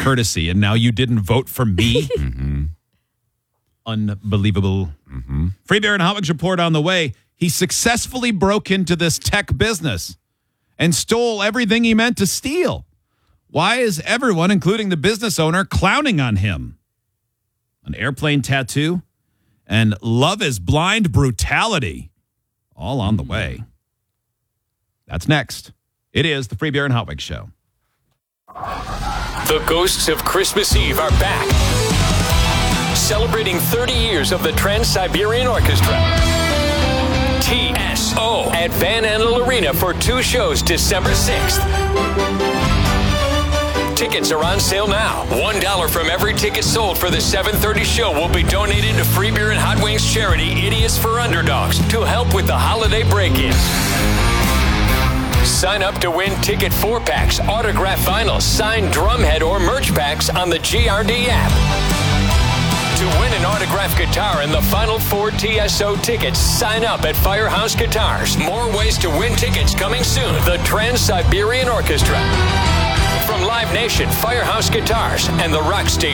courtesy, and now you didn't vote for me? Unbelievable. Free Beer and Hot Wings report on the way. He successfully broke into this tech business and stole everything he meant to steal. Why is everyone, including the business owner, clowning on him? An airplane tattoo and Love is Blind brutality. All on the way. That's next. It is the Free Beer and Hot Wings Show. The Ghosts of Christmas Eve are back. Celebrating 30 years of the Trans-Siberian Orchestra. TSO at Van Andel Arena for 2 shows December 6th. Tickets are on sale now. $1 from every ticket sold for the 7:30 show will be donated to Free Beer and Hot Wings charity Idiots for Underdogs to help with the holiday break-ins. Sign up to win ticket 4-packs, autographed vinyl, signed drumhead, or merch packs on the GRD app. To win an autographed guitar and the final 4 TSO tickets, sign up at Firehouse Guitars. More ways to win tickets coming soon. The Trans-Siberian Orchestra. From Live Nation, Firehouse Guitars, and the Rock Station.